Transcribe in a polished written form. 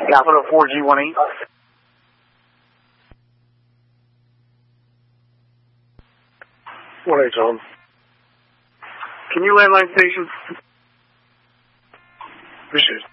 Capital 4G18. What Tom? Can you landline station? Appreciate it.